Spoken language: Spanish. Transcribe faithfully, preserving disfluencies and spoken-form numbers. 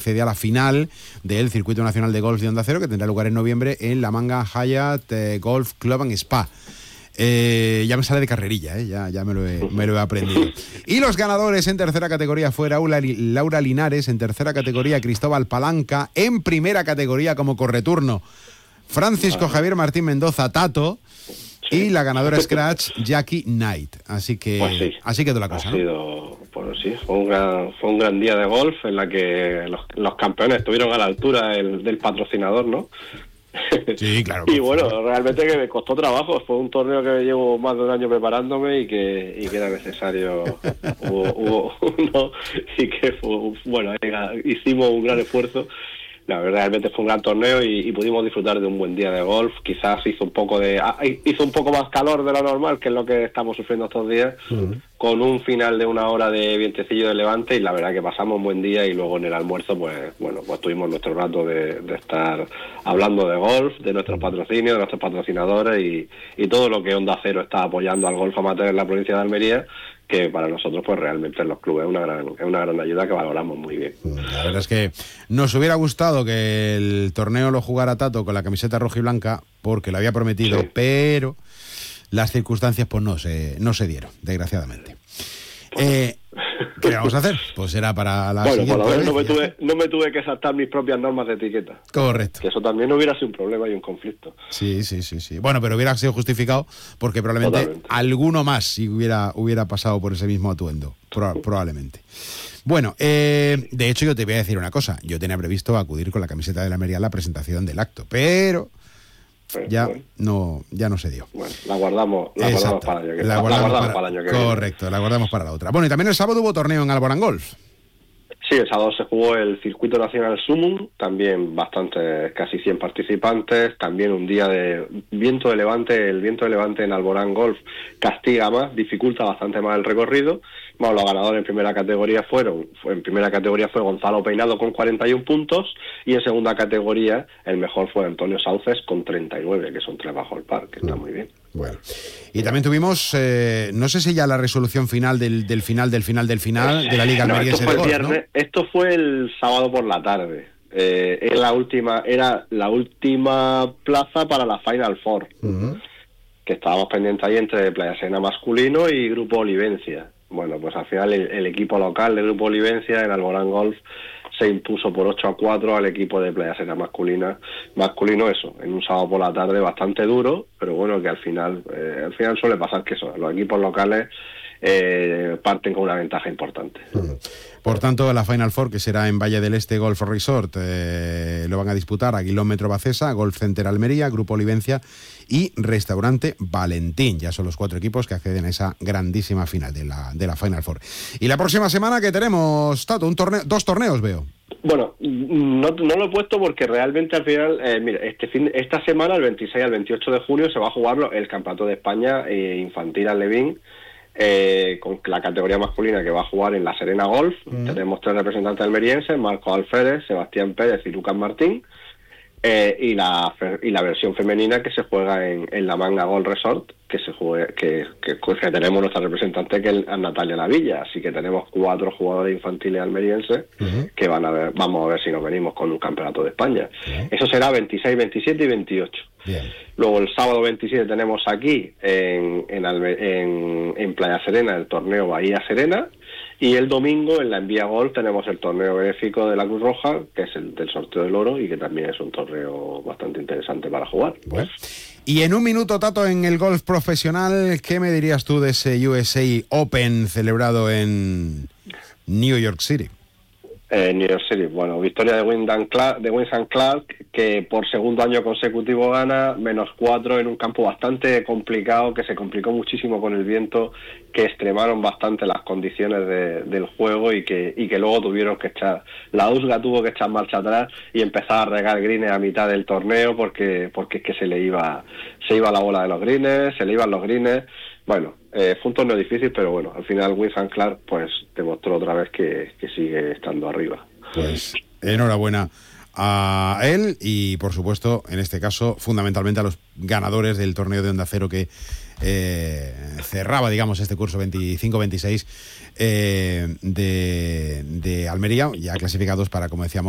accede a la final del Circuito Nacional de Golf de Onda Cero, que tendrá lugar en noviembre en la Manga Hyatt eh, Golf Club and Spa. Eh, ya me sale de carrerilla, eh, ya, ya me, lo he, me lo he aprendido. Y los ganadores en tercera categoría fue Laura, Laura Linares, en tercera categoría Cristóbal Palanca, en primera categoría como correturno Francisco Javier Martín Mendoza Tato, y la ganadora Scratch Jackie Knight. Así que pues sí, así quedó la cosa, ha ¿no? sido, pues sí, fue un gran, fue un gran día de golf en la que los, los campeones estuvieron a la altura del, del patrocinador, ¿no? Sí, claro. Y bueno, favor. realmente que me costó trabajo. Fue un torneo que llevo más de un año preparándome y que, y que era necesario. hubo, hubo uno y que fue, bueno, hicimos un gran esfuerzo. No, realmente fue un gran torneo y, y pudimos disfrutar de un buen día de golf. Quizás hizo un poco de hizo un poco más calor de lo normal, que es lo que estamos sufriendo estos días, uh-huh. con un final de una hora de vientecillo de levante, y la verdad que pasamos un buen día. Y luego en el almuerzo, pues bueno, pues tuvimos nuestro rato de, de estar hablando de golf, de nuestros patrocinios, de nuestros patrocinadores y, y todo lo que Onda Cero está apoyando al golf amateur en la provincia de Almería, que para nosotros pues realmente en los clubes es una gran es una gran ayuda que valoramos muy bien. La verdad es que nos hubiera gustado que el torneo lo jugara Tato con la camiseta roja y blanca, porque lo había prometido, sí. pero las circunstancias pues no se no se dieron, desgraciadamente. Eh, ¿Qué vamos a hacer? Pues era para la bueno, siguiente. Bueno, no me tuve no me tuve que saltar mis propias normas de etiqueta. Correcto. Que eso también hubiera sido un problema y un conflicto. Sí, sí, sí, sí. Bueno, pero hubiera sido justificado porque probablemente Totalmente. alguno más si hubiera hubiera pasado por ese mismo atuendo, Pro, probablemente. Bueno, eh, de hecho yo te voy a decir una cosa. Yo tenía previsto acudir con la camiseta de la Almería a la presentación del acto, pero Pero, ya bueno. no ya no se dio. Bueno, la guardamos, la guardamos para el año que la guardamos, la guardamos para, para el año que correcto, viene. la guardamos para la otra. Bueno, y también el sábado hubo torneo en Alborán Golf. Sí, el sábado se jugó el Circuito Nacional Sumum, también bastantes, casi cien participantes, también un día de viento de levante. El viento de levante en Alborán Golf castiga más, dificulta bastante más el recorrido. Bueno, los ganadores en primera categoría fueron, fue, en primera categoría fue Gonzalo Peinado con cuarenta y un puntos, y en segunda categoría el mejor fue Antonio Sauces con treinta y nueve, que son tres bajo el par, que está muy bien. Bueno, y también tuvimos, eh, no sé si ya la resolución final del, del final del final del final de la Liga Almeriense no, de Golf, viernes, ¿no? Esto fue el sábado por la tarde. Eh, era la última, era la última plaza para la Final Four, uh-huh. que estábamos pendientes ahí entre Playa Serena masculino y Grupo Olivencia. Bueno, pues al final el, el equipo local del Grupo Olivencia en Alborán Golf se impuso por ocho a cuatro al equipo de Playa Serena masculina, masculino eso, en un sábado por la tarde bastante duro, pero bueno, que al final, eh, al final suele pasar que eso, los equipos locales eh, parten con una ventaja importante. Uh-huh. Por tanto, la Final Four, que será en Valle del Este Golf Resort, eh, lo van a disputar Aguilón Metro Bacesa, Golf Center Almería, Grupo Olivencia y Restaurante Valentín. Ya son los cuatro equipos que acceden a esa grandísima final de la, de la Final Four. Y la próxima semana que tenemos, Tato, un torneo, dos torneos veo. Bueno, no, no lo he puesto porque realmente al final, eh, mira, este fin, esta semana, el veintiséis al veintiocho de junio, se va a jugar el Campeonato de España eh, Infantil Alevín. Eh, con la categoría masculina, que va a jugar en La Serena Golf. Mm. Tenemos tres representantes almerienses: Marcos Alférez, Sebastián Pérez y Lucas Martín, eh, y la y la versión femenina que se juega en, en la Manga Golf Resort, que se juegue, que, que, que tenemos nuestra representante, que es Natalia Navilla. Así que tenemos cuatro jugadores infantiles almerienses uh-huh. que van a ver, vamos a ver si nos venimos con un campeonato de España. Uh-huh. Eso será veintiséis, veintisiete y veintiocho. Bien. Luego el sábado veintisiete tenemos aquí en, en, en, en Playa Serena el torneo Bahía Serena, y el domingo en la Envía Golf tenemos el torneo benéfico de la Cruz Roja, que es el del sorteo del oro, y que también es un torneo bastante interesante para jugar. Bueno. Y en un minuto, Tato, en el golf profesional, ¿qué me dirías tú de ese U S A Open celebrado en New York City? Eh, New York City, bueno, victoria de Wyndham Clark, de Wyndham Clark, que por segundo año consecutivo gana, menos cuatro en un campo bastante complicado, que se complicó muchísimo con el viento, que extremaron bastante las condiciones de, del juego y que y que luego tuvieron que echar, la U S G A tuvo que echar marcha atrás y empezar a regar greens a mitad del torneo porque porque es que se le iba se iba la bola de los greens, se le iban los greens. Bueno, eh, fue un torneo difícil, pero bueno, al final Wyndham Clark pues demostró otra vez que, que sigue estando arriba. Pues enhorabuena a él y, por supuesto, en este caso, fundamentalmente a los ganadores del torneo de Onda Cero que eh, cerraba, digamos, este curso veinticinco veintiséis eh, de, de Almería, ya clasificados para, como decíamos,